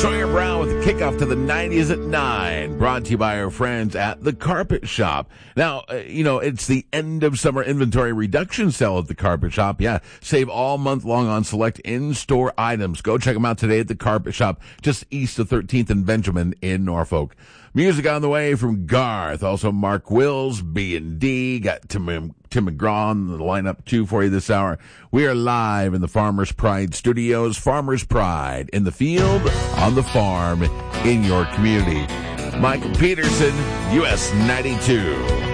Sawyer Brown with the kickoff to the 90s at 9, brought to you by our friends at The Carpet Shop. Now, it's the end of summer inventory reduction sale at The Carpet Shop. Yeah, save all month long on select in-store items. Go check them out today at The Carpet Shop, just east of 13th and Benjamin in Norfolk. Music on the way from Garth, also Mark Wills, B&D, got Tim McGraw on the lineup too for you this hour. We are live in the Farmers Pride Studios. Farmers Pride, in the field, on the farm, in your community. Michael Peterson, US 92.